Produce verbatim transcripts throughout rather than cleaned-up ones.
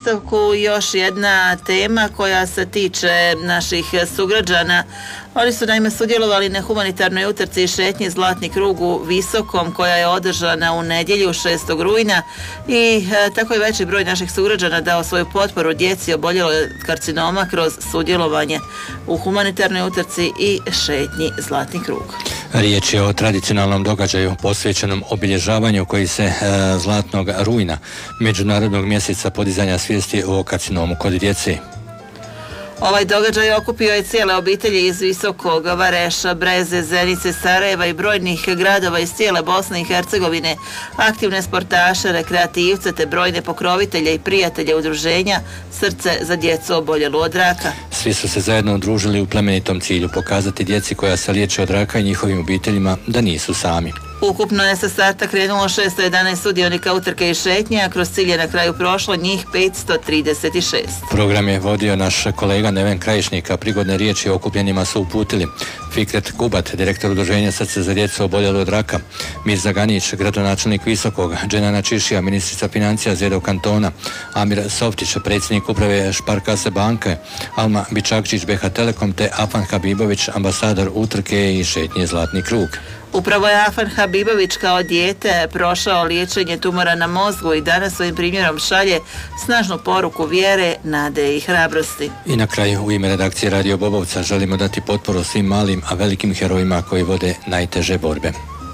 nastavku još jedna tema koja se tiče naših sugrađana. Oni su naime sudjelovali na humanitarnoj utrci i šetnji Zlatni krug u Visokom koja je održana u nedjelju šestog rujna i e, tako je veći broj naših sugrađana dao svoju potporu djeci oboljeloj od karcinoma kroz sudjelovanje u humanitarnoj utrci i šetnji Zlatni krug. Riječ je o tradicionalnom događaju posvećenom obilježavanju koji se e, Zlatnog rujna, Međunarodnog mjeseca podizanja svijesti o karcinomu kod djece. Ovaj događaj okupio je cijele obitelji iz Visokog, Vareša, Breze, Zenice, Sarajeva i brojnih gradova iz cijele Bosne i Hercegovine, aktivne sportaše, rekreativce te brojne pokrovitelje i prijatelje udruženja Srce za djecu oboljelu od raka. Svi su se zajedno udružili u plemenitom cilju pokazati djeci koja se liječe od raka i njihovim obiteljima da nisu sami. Ukupno je sa starta krenulo šesto jedanaest sudionika utrke i šetnje, a kroz cilj je na kraju prošlo njih petsto trideset šest. Program je vodio naš kolega Neven Krajišnik, a prigodne riječi o okupljenima su uputili Fikret Kubat, direktor udruženja Srce za djecu oboljelu od raka, Mirza Ganić, gradonačelnik Visokog, Dženana Čišija, ministrica financija Zedov kantona, Amir Softić, predsjednik uprave Šparkase banke, Alma Bičakčić, B H Telekom te Afan Habibović, ambasador utrke i šetnje Zlatni krug. Upravo je Afan Habibović kao dijete prošao liječenje tumora na mozgu i danas svojim primjerom šalje snažnu poruku vjere, nade i hrabrosti. I na kraju u ime redakcije Radio Bobovca želimo dati potporu svim malim, a velikim herojima koji vode najteže borbe.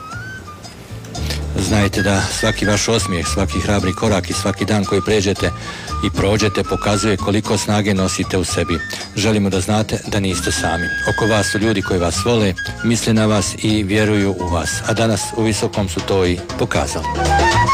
Znajte da svaki vaš osmijeh, svaki hrabri korak i svaki dan koji pređete i prođete pokazuje koliko snage nosite u sebi. Želimo da znate da niste sami. Oko vas su ljudi koji vas vole, misle na vas i vjeruju u vas. A danas u Visokom su to i pokazali.